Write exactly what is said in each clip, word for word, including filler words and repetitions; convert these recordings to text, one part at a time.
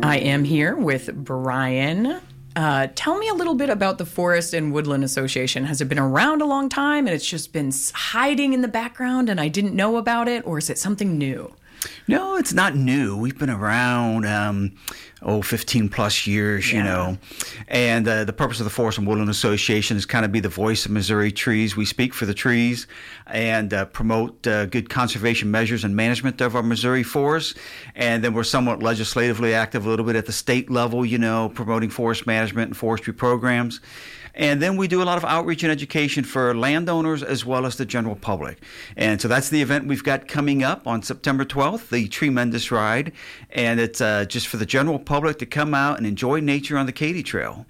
I am here with Brian. Uh, tell me a little bit about the Forest and Woodland Association. Has it been around a long time and it's just been hiding in the background and I didn't know about it, or is it something new? No, it's not new. We've been around, um, oh, fifteen plus years, Yeah. you know. And uh, the purpose of the Forest and Woodland Association is kind of be the voice of Missouri trees. We speak for the trees and uh, promote uh, good conservation measures and management of our Missouri forests. And then we're somewhat legislatively active a little bit at the state level, you know, promoting forest management and forestry programs. And then we do a lot of outreach and education for landowners as well as the general public. And so that's the event we've got coming up on September twelfth, the Tremendous Ride. And it's uh, just for the general public to come out and enjoy nature on the Katy Trail.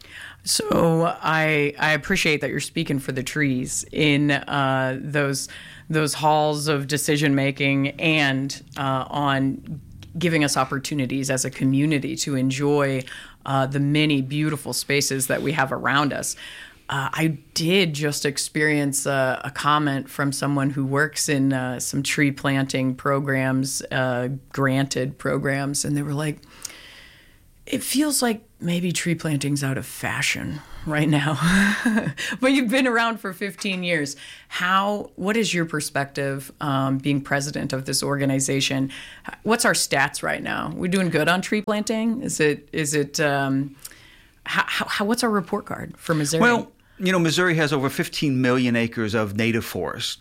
So I I appreciate that you're speaking for the trees in uh, those those halls of decision making and uh, on giving us opportunities as a community to enjoy uh, the many beautiful spaces that we have around us. Uh, I did just experience uh, a comment from someone who works in uh, some tree planting programs, uh, granted programs, and they were like, it feels like maybe tree planting's out of fashion right now. But you've been around for fifteen years. How, what is your perspective um, being president of this organization? What's our stats right now? We doing good on tree planting? Is it, is it, um, how, how, what's our report card for Missouri? Well, you know, Missouri has over fifteen million acres of native forests,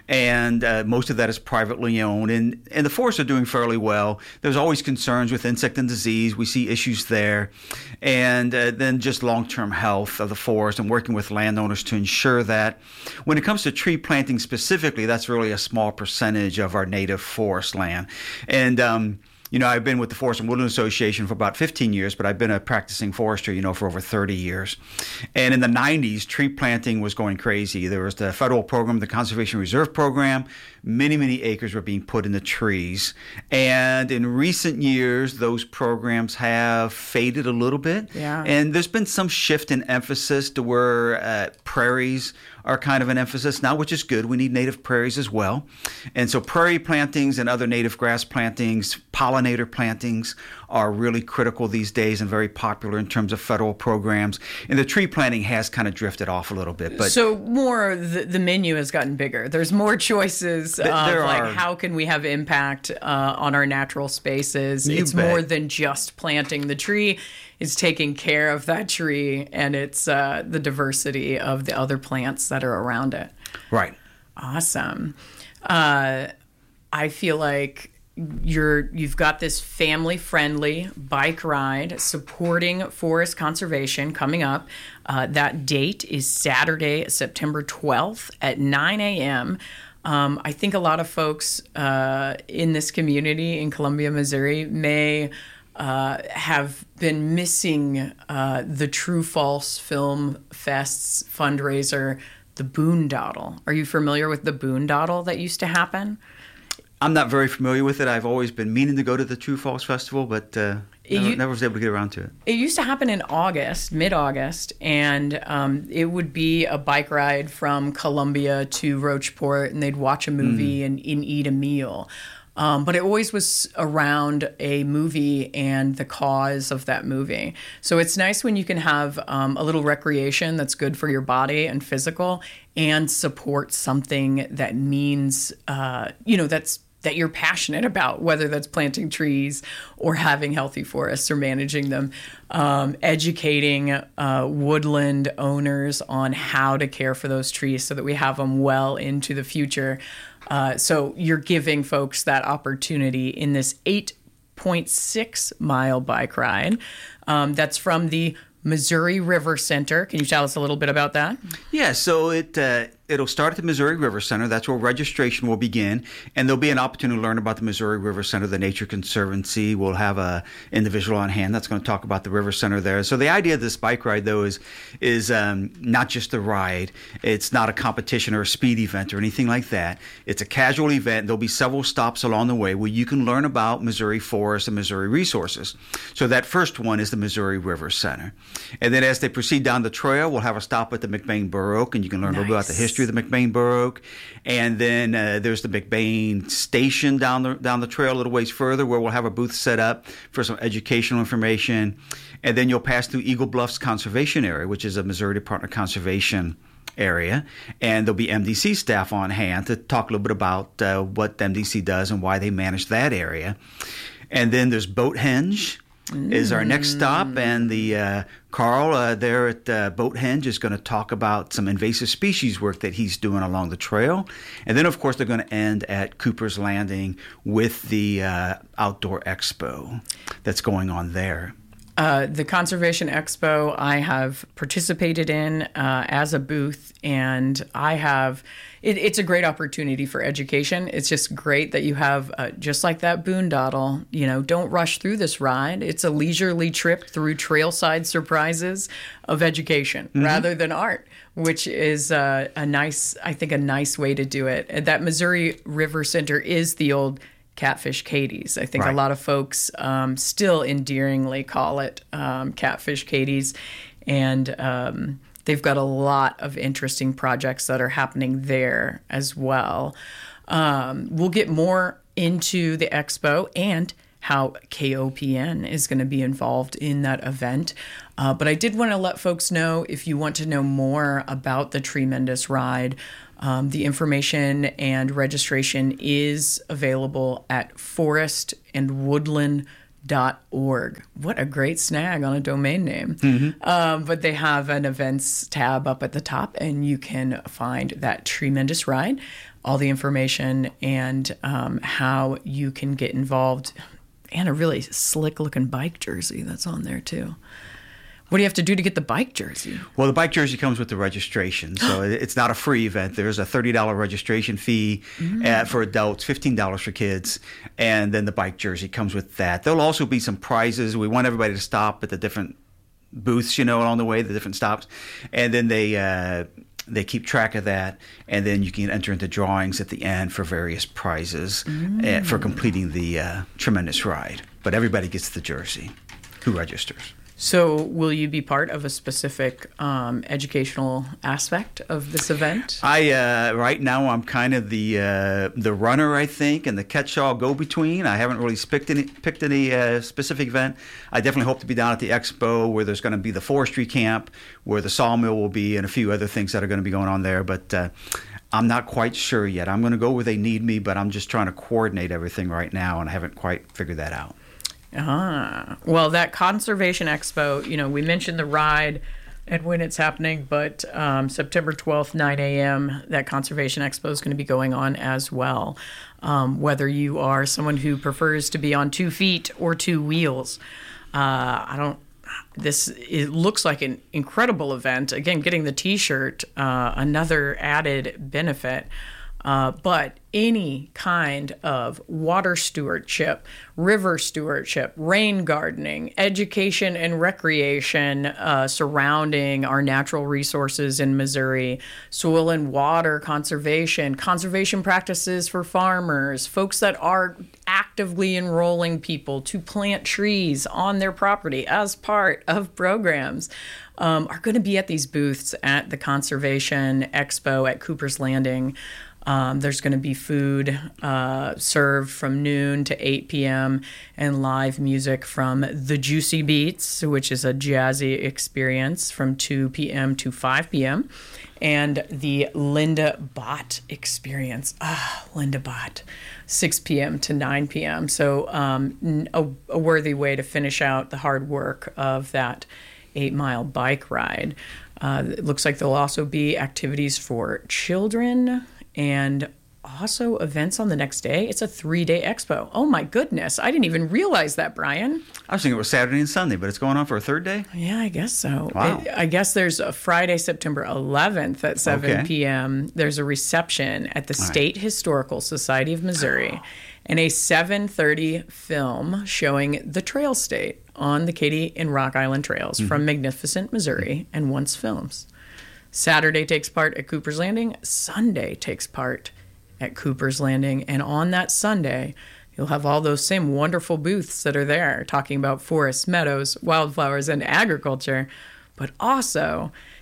and uh, most of that is privately owned, and, and the forests are doing fairly well. There's always concerns with insect and disease. We see issues there, and uh, then just long-term health of the forest and working with landowners to ensure that. When it comes to tree planting specifically, that's really a small percentage of our native forest land. And um, You know, I've been with the Forest and Woodland Association for about fifteen years, but I've been a practicing forester, you know, for over thirty years. And in the nineties, tree planting was going crazy. There was the federal program, the Conservation Reserve Program. Many, many acres were being put into trees. And in recent years, those programs have faded a little bit. Yeah. And there's been some shift in emphasis to where uh, prairies are kind of an emphasis now, which is good. We need native prairies as well. And so prairie plantings and other native grass plantings, pollinator plantings are really critical these days and very popular in terms of federal programs. And the tree planting has kind of drifted off a little bit. But so more, the, the menu has gotten bigger. There's more choices th- of there like are. how can we have impact uh, on our natural spaces. You It's bet. more than just planting the tree. It's taking care of that tree, and it's uh, the diversity of the other plants that are around it. Right. Awesome. Uh, I feel like you're you've got this family-friendly bike ride supporting forest conservation coming up. Uh, that date is Saturday, September twelfth at nine a.m. Um, I think a lot of folks uh, in this community in Columbia, Missouri, may uh, have been missing uh, the True False Film Fest's fundraiser, the Boondottle. Are you familiar with the Boondottle that used to happen? I'm not very familiar with it. I've always been meaning to go to the True Falls Festival, but uh, never, You- never was able to get around to it. It used to happen in August, mid-August, and um, it would be a bike ride from Columbia to Rocheport, and they'd watch a movie and, and eat a meal. Um, but it always was around a movie and the cause of that movie. So it's nice when you can have um, a little recreation that's good for your body and physical and support something that means, uh, you know, that's that you're passionate about, whether that's planting trees or having healthy forests or managing them, um, educating uh, woodland owners on how to care for those trees so that we have them well into the future. Uh, so you're giving folks that opportunity in this eight point six mile bike ride. Um, that's from the Missouri River Center. Can you tell us a little bit about that? Yeah, so it uh, it'll start at the Missouri River Center. That's where registration will begin, and there'll be an opportunity to learn about the Missouri River Center, the Nature Conservancy. We'll have a individual on hand that's going to talk about the River Center there. So the idea of this bike ride, though, is is um, not just a ride. It's not a competition or a speed event or anything like that. It's a casual event. There'll be several stops along the way where you can learn about Missouri forests and Missouri resources. So that first one is the Missouri River Center. And then as they proceed down the trail, we'll have a stop at the McBain Bur Oak, and you can learn a little bit about the history through the McBain Bur Oak. And then uh, there's the McBain Station down the down the trail a little ways further, where we'll have a booth set up for some educational information. And then you'll pass through Eagle Bluffs Conservation Area, which is a Missouri Department of Conservation area, and there'll be M D C staff on hand to talk a little bit about uh, what M D C does and why they manage that area. And then there's Boathenge mm. is our next stop, and the uh, Carl uh, there at uh, Boathenge is going to talk about some invasive species work that he's doing along the trail. And then, of course, they're going to end at Cooper's Landing with the uh, Outdoor Expo that's going on there. Uh, the Conservation Expo I have participated in uh, as a booth, and I have, it, it's a great opportunity for education. It's just great that you have, uh, just like that boondoggle, you know, don't rush through this ride. It's a leisurely trip through trailside surprises of education mm-hmm. rather than art, which is uh, a nice, I think, a nice way to do it. That Missouri River Center is the old Catfish Katie's. I think right. a lot of folks um, still endearingly call it um, Catfish Katie's. And um, they've got a lot of interesting projects that are happening there as well. Um, we'll get more into the expo and how K O P N is going to be involved in that event. Uh, but I did want to let folks know, if you want to know more about the Tremendous Ride, Um, the information and registration is available at forest and woodland dot org. What a great snag on a domain name. Mm-hmm. Um, but they have an events tab up at the top, and you can find that Tremendous Ride, all the information, and um, how you can get involved, and a really slick-looking bike jersey that's on there, too. What do you have to do to get the bike jersey? Well, the bike jersey comes with the registration, so it's not a free event. There's a thirty dollars registration fee mm. uh, for adults, fifteen dollars for kids, and then the bike jersey comes with that. There'll also be some prizes. We want everybody to stop at the different booths, you know, along the way, the different stops, and then they uh, they keep track of that, and then you can enter into drawings at the end for various prizes mm. uh, for completing the uh, Tremendous Ride. But everybody gets the jersey who registers. So will you be part of a specific um, educational aspect of this event? I uh, right now I'm kind of the uh, the runner, I think, and the catch-all go-between. I haven't really picked any picked any uh, specific event. I definitely hope to be down at the expo, where there's going to be the forestry camp, where the sawmill will be, and a few other things that are going to be going on there. But uh, I'm not quite sure yet. I'm going to go where they need me, but I'm just trying to coordinate everything right now, and I haven't quite figured that out. Ah, well, that Conservation Expo, you know, we mentioned the ride and when it's happening, but um, September twelfth, nine a.m., that Conservation Expo is going to be going on as well. Um, whether you are someone who prefers to be on two feet or two wheels, uh, I don't, this, it looks like an incredible event. Again, getting the T-shirt, uh, another added benefit. Uh, but any kind of water stewardship, river stewardship, rain gardening, education and recreation uh, surrounding our natural resources in Missouri, soil and water conservation, conservation practices for farmers, folks that are actively enrolling people to plant trees on their property as part of programs, um, are going to be at these booths at the Conservation Expo at Cooper's Landing. Um, there's going to be food uh, served from noon to eight p.m. and live music from the Juicy Beats, which is a jazzy experience, from two p.m. to five p.m. And the Linda Bott experience. Ah, Linda Bott, six p.m. to nine p.m. So um, a, a worthy way to finish out the hard work of that eight-mile bike ride. Uh, it looks like there'll also be activities for children, and also events on the next day. It's a three-day expo. Oh, my goodness. I didn't even realize that, Brian. I was thinking it was Saturday and Sunday, but it's going on for a third day? Yeah, I guess so. Wow. It, I guess there's a Friday, September eleventh at seven okay. p.m. There's a reception at the All State right. Historical Society of Missouri and a seven thirty film showing the Trail State on the Katy and Rock Island Trails mm-hmm. from Magnificent, Missouri, and Once Films. Saturday takes part at Cooper's Landing. Sunday takes part at Cooper's Landing. And on that Sunday, you'll have all those same wonderful booths that are there talking about forests, meadows, wildflowers, and agriculture. But also,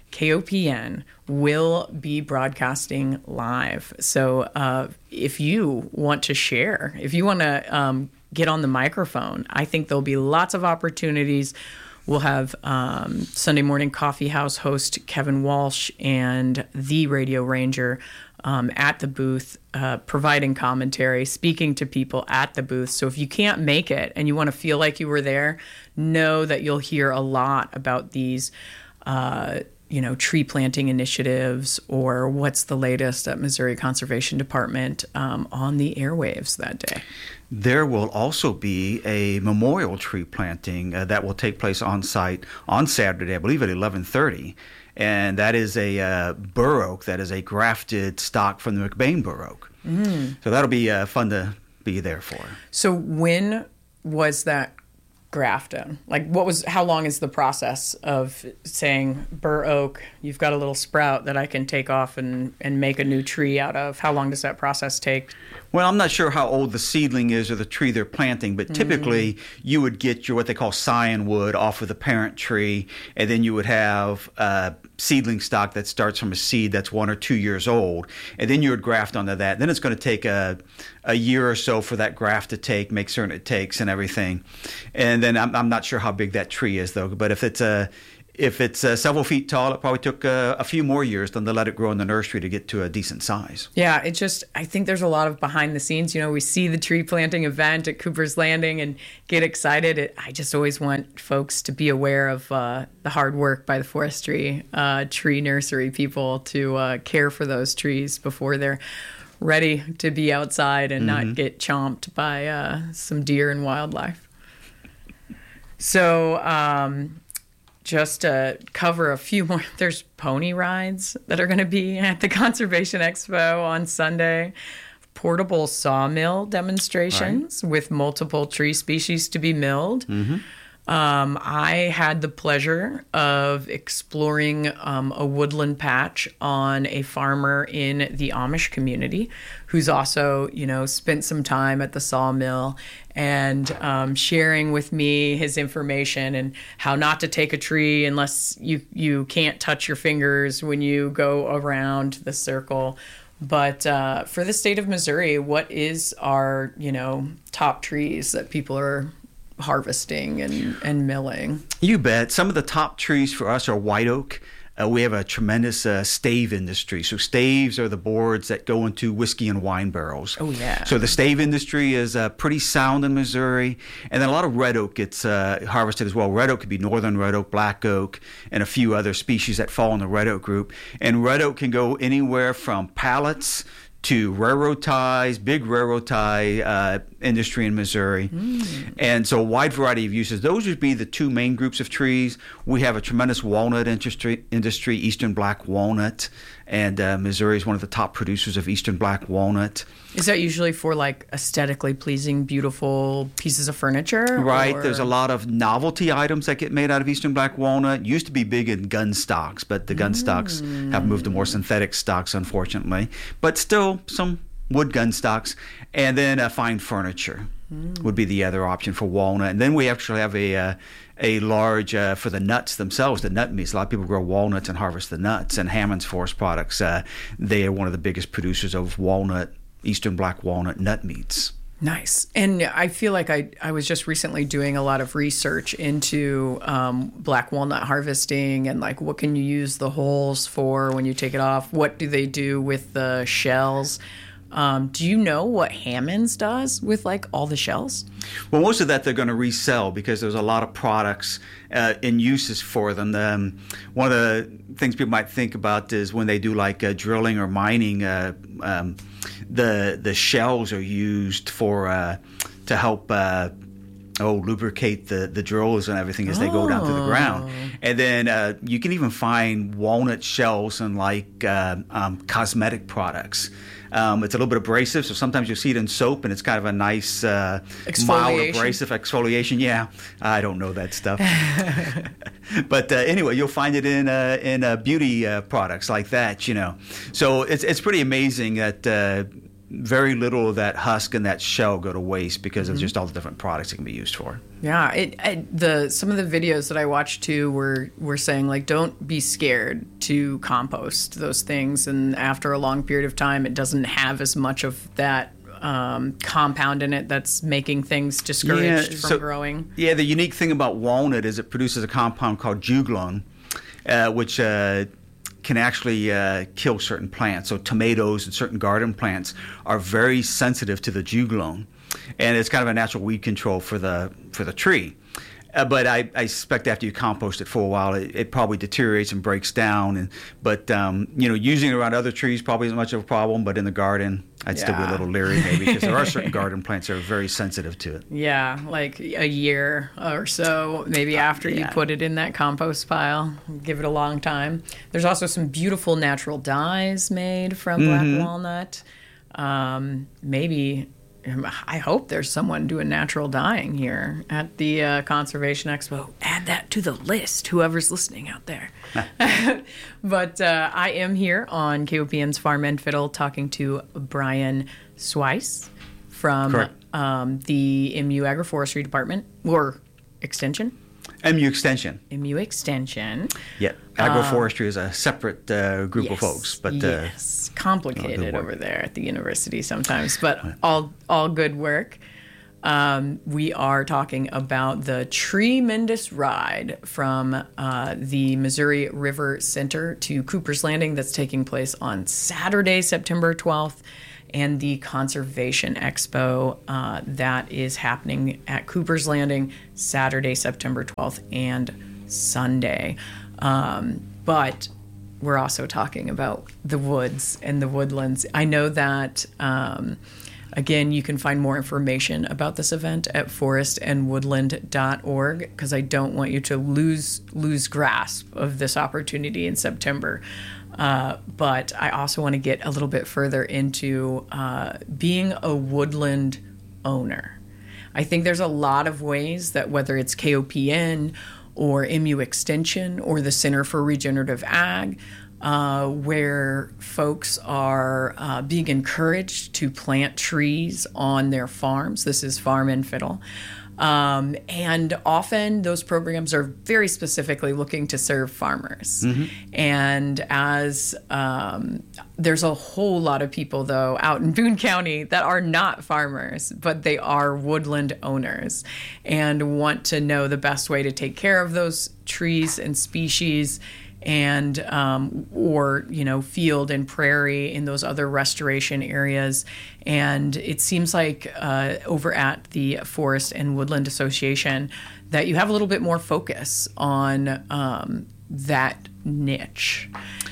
K O P N will be broadcasting live. So uh, if you want to share, if you want to um, get on the microphone, I think there'll be lots of opportunities. We'll have um, Sunday Morning Coffee House host Kevin Walsh and the Radio Ranger um, at the booth, uh, providing commentary, speaking to people at the booth. So if you can't make it and you want to feel like you were there, know that you'll hear a lot about these uh, you know, tree planting initiatives or what's the latest at Missouri Conservation Department um, on the airwaves that day. There will also be a memorial tree planting uh, that will take place on site on Saturday, I believe at eleven thirty. And that is a uh, bur oak that is a grafted stock from the McBain bur oak. Mm. So that'll be uh, fun to be there for. So when was that grafted? Like, what was, how long is the process of saying bur oak, you've got a little sprout that I can take off and, and make a new tree out of? How long does that process take? Well, I'm not sure how old the seedling is or the tree they're planting, but typically mm. you would get your what they call scion wood off of the parent tree, and then you would have uh, seedling stock that starts from a seed that's one or two years old, and then you would graft onto that. Then it's going to take a a year or so for that graft to take, make certain it takes and everything. And then I'm, I'm not sure how big that tree is, though, but if it's a If it's uh, several feet tall, it probably took uh, a few more years than to let it grow in the nursery to get to a decent size. Yeah, it just, I think there's a lot of behind the scenes. You know, we see the tree planting event at Cooper's Landing and get excited. It, I just always want folks to be aware of uh, the hard work by the forestry uh, tree nursery people to uh, care for those trees before they're ready to be outside and mm-hmm. not get chomped by uh, some deer and wildlife. So, um... just to cover a few more, there's pony rides that are going to be at the Conservation Expo on Sunday, portable sawmill demonstrations right. with multiple tree species to be milled. Mm-hmm. Um, I had the pleasure of exploring um, a woodland patch on a farmer in the Amish community who's also, you know, spent some time at the sawmill and um, sharing with me his information and how not to take a tree unless you, you can't touch your fingers when you go around the circle. But uh, for the state of Missouri, what is our, you know, top trees that people are harvesting and, and milling? You bet. Some of the top trees for us are white oak. Uh, we have a tremendous uh, stave industry. So staves are the boards that go into whiskey and wine barrels. Oh, yeah. So the stave industry is uh, pretty sound in Missouri. And then a lot of red oak gets uh, harvested as well. Red oak could be northern red oak, black oak, and a few other species that fall in the red oak group. And red oak can go anywhere from pallets to railroad ties, big railroad tie uh, industry in Missouri. Mm. And so a wide variety of uses. Those would be the two main groups of trees. We have a tremendous walnut industry, industry Eastern black walnut, and uh, Missouri is one of the top producers of Eastern black walnut. Is that usually for like aesthetically pleasing, beautiful pieces of furniture? Right. Or? There's a lot of novelty items that get made out of Eastern black walnut. It used to be big in gun stocks, but the gun mm. stocks have moved to more synthetic stocks, unfortunately. But still some wood gun stocks. And then uh, fine furniture mm. would be the other option for walnut. And then we actually have a uh, a large, uh, for the nuts themselves, the nut meats. A lot of people grow walnuts and harvest the nuts. And Hammond's Forest Products, uh, they are one of the biggest producers of walnut, Eastern black walnut nut meats. Nice. And I feel like I, I was just recently doing a lot of research into um, black walnut harvesting and like what can you use the hulls for when you take it off? What do they do with the shells? Um, do you know what Hammond's does with like all the shells? Well, most of that they're going to resell because there's a lot of products uh, and uses for them. Um, one of the things people might think about is when they do like uh, drilling or mining, uh, um, the the shells are used for uh, to help uh, oh lubricate the, the drills and everything as they go down to the ground. And then uh, you can even find walnut shells in like uh, um, cosmetic products. Um, it's a little bit abrasive, so sometimes you'll see it in soap, and it's kind of a nice, uh, mild abrasive exfoliation. Yeah, I don't know that stuff. But uh, anyway, you'll find it in uh, in uh, beauty uh, products like that, you know. So it's it's pretty amazing that uh, very little of that husk and that shell go to waste because mm-hmm. of just all the different products it can be used for. Yeah, it, it, the some of the videos that I watched too were were saying like don't be scared to compost those things, and after a long period of time, it doesn't have as much of that um, compound in it that's making things discouraged yeah, from so, growing. Yeah, the unique thing about walnut is it produces a compound called juglone, uh, which uh, can actually uh, kill certain plants. So tomatoes and certain garden plants are very sensitive to the juglone, and it's kind of a natural weed control for the for the tree. Uh, but I, I suspect after you compost it for a while, it, it probably deteriorates and breaks down. And but um, you know, using it around other trees probably isn't much of a problem. But in the garden, I'd yeah. still be a little leery maybe because there are certain garden plants that are very sensitive to it. Yeah, like a year or so, maybe after uh, yeah. you put it in that compost pile, give it a long time. There's also some beautiful natural dyes made from mm-hmm. black walnut. Um, maybe. I hope there's someone doing natural dyeing here at the uh, Conservation Expo. Add that to the list, whoever's listening out there. But uh, I am here on K O P N's Farm and Fiddle talking to Brian Swice from um, the M U Agroforestry Department, or Extension. M U Extension. M U Extension. Yeah, agroforestry um, is a separate uh, group yes, of folks, but uh, yes, complicated over there at the university sometimes, but all all good work. Um, we are talking about the Tremendous Ride from uh, the Missouri River Center to Cooper's Landing that's taking place on Saturday, September twelfth. And the Conservation Expo uh, that is happening at Cooper's Landing Saturday, September twelfth, and Sunday. Um, but we're also talking about the woods and the woodlands. I know that, um, again, you can find more information about this event at forest and woodland dot org because I don't want you to lose lose grasp of this opportunity in September. Uh, but I also want to get a little bit further into uh, being a woodland owner. I think there's a lot of ways that whether it's K O P N or M U Extension or the Center for Regenerative Ag, uh, where folks are uh, being encouraged to plant trees on their farms. This is Farm and Fiddle. Um, and often those programs are very specifically looking to serve farmers. Mm-hmm. And as um, there's a whole lot of people, though, out in Boone County that are not farmers, but they are woodland owners and want to know the best way to take care of those trees and species and um, or, you know, field and prairie in those other restoration areas. And it seems like uh, over at the Forest and Woodland Association that you have a little bit more focus on um, that niche.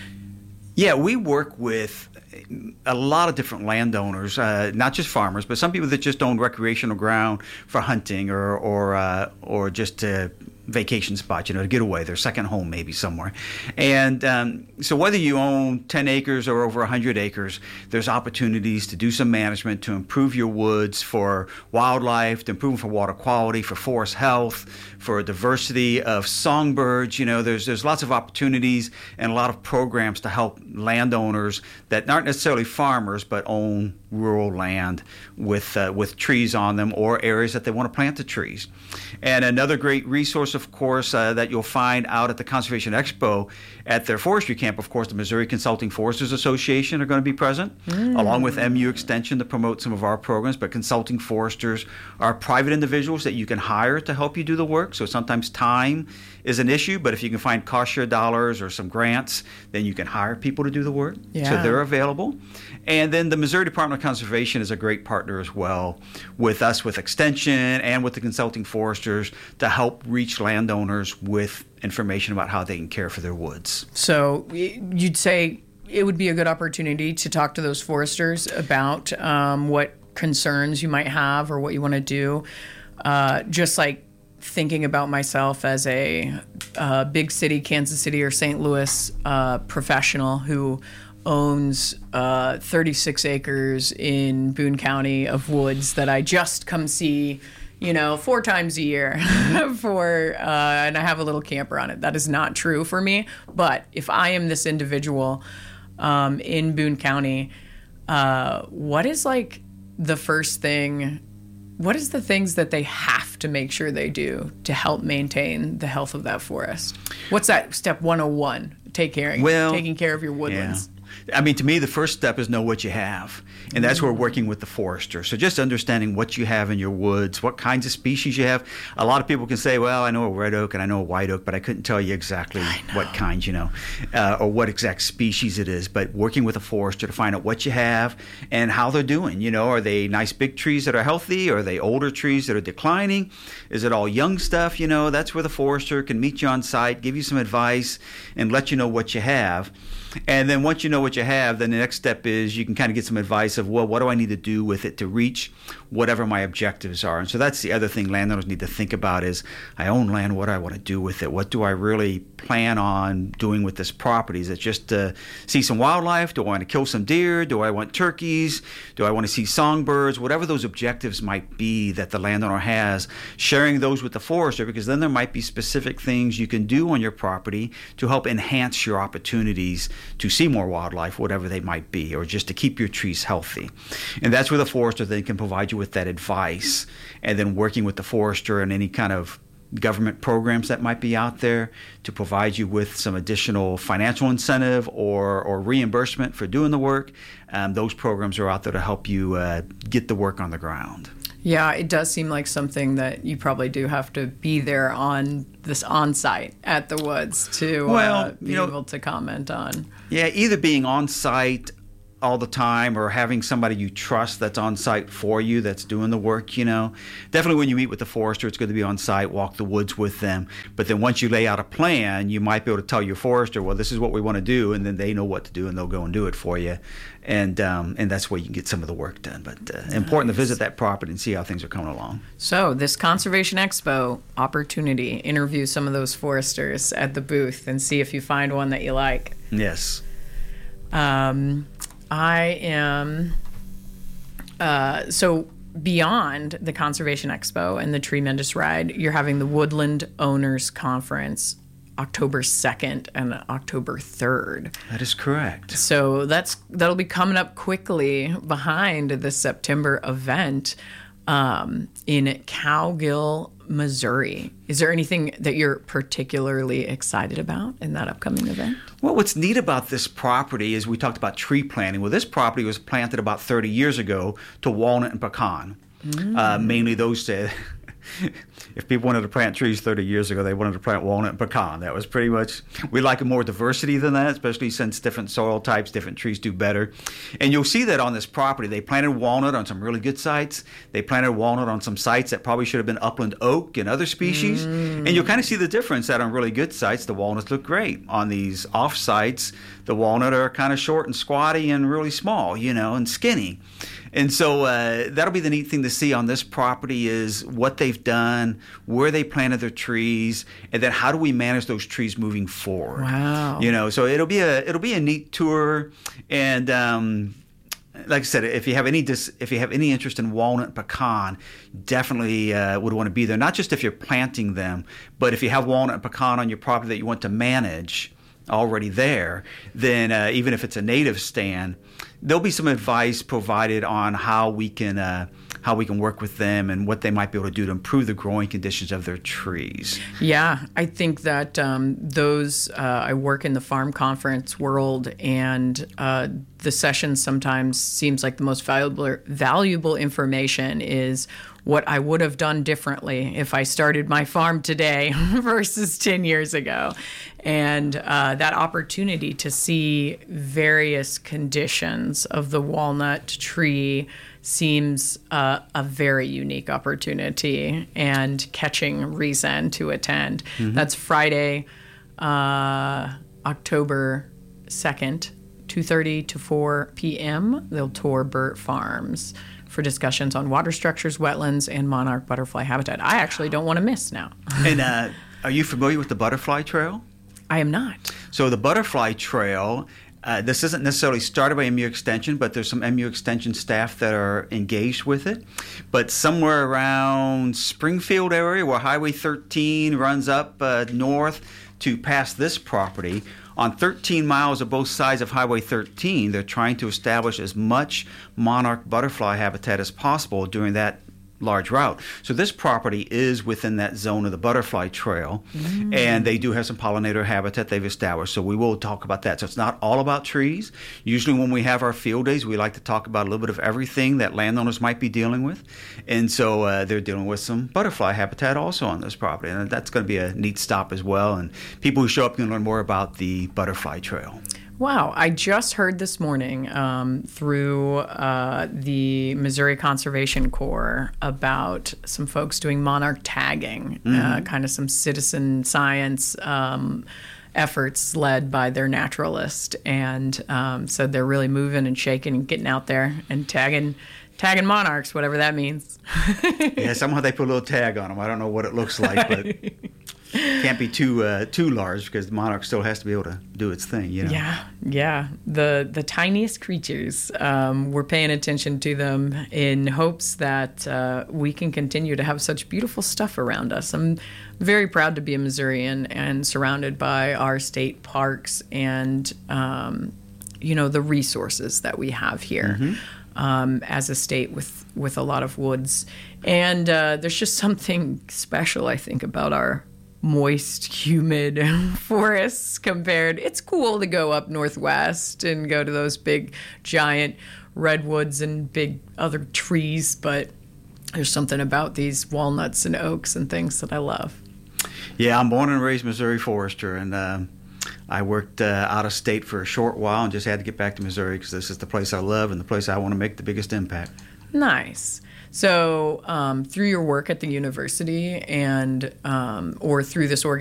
Yeah, we work with a lot of different landowners, uh, not just farmers, but some people that just own recreational ground for hunting or or uh, or just to vacation spot, you know, to get away, their second home maybe somewhere. And um, so whether you own ten acres or over one hundred acres, there's opportunities to do some management to improve your woods for wildlife, to improve them for water quality, for forest health, for a diversity of songbirds. You know, there's there's lots of opportunities and a lot of programs to help landowners that aren't necessarily farmers but own rural land with uh, with trees on them or areas that they want to plant the trees. And another great resource, of course, uh, that you'll find out at the Conservation Expo at their forestry camp, of course, the Missouri Consulting Foresters Association are going to be present, mm. along with M U Extension to promote some of our programs. But consulting foresters are private individuals that you can hire to help you do the work. So sometimes time is an issue, but if you can find cost share dollars or some grants, then you can hire people to do the work. Yeah. So they're available. And then the Missouri Department of Conservation is a great partner as well with us, with Extension and with the consulting foresters to help reach landowners with information about how they can care for their woods. So you'd say it would be a good opportunity to talk to those foresters about um, what concerns you might have or what you want to do. Uh, just like thinking about myself as a uh, big city, Kansas City or Saint Louis uh, professional who owns uh, thirty-six acres in Boone County of woods that I just come see, you know, four times a year for, uh, and I have a little camper on it. That is not true for me. But if I am this individual um, in Boone County, uh, what is like the first thing, what is the things that they have to make sure they do to help maintain the health of that forest? What's that step one oh one? Take care, well, taking care of your woodlands. Yeah. I mean, to me, the first step is know what you have. And that's where we're working with the forester. So just understanding what you have in your woods, what kinds of species you have. A lot of people can say, well, I know a red oak and I know a white oak, but I couldn't tell you exactly what kind, you know, uh, or what exact species it is. But working with a forester to find out what you have and how they're doing. You know, are they nice big trees that are healthy? Are they older trees that are declining? Is it all young stuff? You know, that's where the forester can meet you on site, give you some advice, and let you know what you have. And then once you know what you have, then the next step is you can kind of get some advice of, well, what do I need to do with it to reach whatever my objectives are? And so that's the other thing landowners need to think about is, I own land, what do I want to do with it? What do I really plan on doing with this property? Is it just to see some wildlife? Do I want to kill some deer? Do I want turkeys? Do I want to see songbirds? Whatever those objectives might be that the landowner has, sharing those with the forester, because then there might be specific things you can do on your property to help enhance your opportunities to see more wildlife, whatever they might be, or just to keep your trees healthy. And that's where the forester then can provide you with that advice, and then working with the forester and any kind of government programs that might be out there to provide you with some additional financial incentive or, or reimbursement for doing the work. Um, those programs are out there to help you uh, get the work on the ground. Yeah, it does seem like something that you probably do have to be there on this on-site at the woods to well, uh, be you know, able to comment on. Yeah, either being on-site all the time or having somebody you trust that's on site for you, that's doing the work, you know. Definitely when you meet with the forester, it's good to be on site, walk the woods with them. But then once you lay out a plan, you might be able to tell your forester, well, this is what we want to do, and then they know what to do and they'll go and do it for you. And um, and that's where you can get some of the work done. But uh, nice. Important to visit that property and see how things are coming along. So this Conservation Expo opportunity, interview some of those foresters at the booth and see if you find one that you like. Yes. Um, I am, uh, so beyond the Conservation Expo and the Tremendous Ride, you're having the Woodland Owners Conference October second and October third. That is correct. So that's that'll be coming up quickly behind the September event um, in Cowgill, Missouri. Is there anything that you're particularly excited about in that upcoming event? Well, what's neat about this property is we talked about tree planting. Well, this property was planted about thirty years ago to walnut and pecan. Mm. Uh, mainly those uh, if people wanted to plant trees thirty years ago, they wanted to plant walnut and pecan. That was pretty much, we like more diversity than that, especially since different soil types, different trees do better. And you'll see that on this property. They planted walnut on some really good sites. They planted walnut on some sites that probably should have been upland oak and other species. Mm. And you'll kind of see the difference that on really good sites, the walnuts look great. On these off sites, the walnut are kind of short and squatty and really small, you know, and skinny. And so uh, that'll be the neat thing to see on this property is what they've done, where they planted their trees, and then how do we manage those trees moving forward. Wow. You know, so it'll be a it'll be a neat tour. And um, like I said, if you have any dis, if you have any interest in walnut and pecan, definitely uh, would want to be there. Not just if you're planting them, but if you have walnut and pecan on your property that you want to manage already there, then uh, even if it's a native stand, there'll be some advice provided on how we can uh, how we can work with them and what they might be able to do to improve the growing conditions of their trees. Yeah, I think that um, those, uh, I work in the farm conference world, and uh, the session sometimes seems like the most valuable, valuable information is what I would have done differently if I started my farm today versus ten years ago. And uh, that opportunity to see various conditions of the walnut tree seems uh, a very unique opportunity and catching reason to attend. Mm-hmm. That's Friday, uh, October second, two thirty to four p.m. They'll tour Burt Farms for discussions on water structures, wetlands, and monarch butterfly habitat. I actually don't want to miss now. And uh, are you familiar with the Butterfly Trail? I am not. So the Butterfly Trail, uh, this isn't necessarily started by M U Extension, but there's some M U Extension staff that are engaged with it. But somewhere around Springfield area where Highway thirteen runs up uh, north to past this property on thirteen miles of both sides of Highway thirteen, they're trying to establish as much monarch butterfly habitat as possible during that large route. So this property is within that zone of the butterfly trail, mm. and they do have some pollinator habitat they've established. So we will talk about that. So it's not all about trees. Usually when we have our field days, we like to talk about a little bit of everything that landowners might be dealing with. And so uh, they're dealing with some butterfly habitat also on this property. And that's going to be a neat stop as well. And people who show up can learn more about the butterfly trail. Wow, I just heard this morning um, through uh, the Missouri Conservation Corps about some folks doing monarch tagging, mm-hmm. uh, kind of some citizen science um, efforts led by their naturalist. And um, so they're really moving and shaking and getting out there and tagging tagging monarchs, whatever that means. Yeah, somehow they put a little tag on them. I don't know what it looks like, but can't be too uh, too large because the monarch still has to be able to do its thing, you know. Yeah, yeah. The the tiniest creatures. Um, we're paying attention to them in hopes that uh, we can continue to have such beautiful stuff around us. I'm very proud to be a Missourian and surrounded by our state parks and um, you know the resources that we have here. Mm-hmm. Um, as a state with, with a lot of woods. And uh, there's just something special, I think, about our moist, humid forests compared. It's cool to go up northwest and go to those big, giant redwoods and big other trees, but there's something about these walnuts and oaks and things that I love. Yeah, I'm born and raised Missouri forester, and uh, I worked uh, out of state for a short while and just had to get back to Missouri because this is the place I love and the place I want to make the biggest impact. Nice. So um, through your work at the university and um, or through this organization,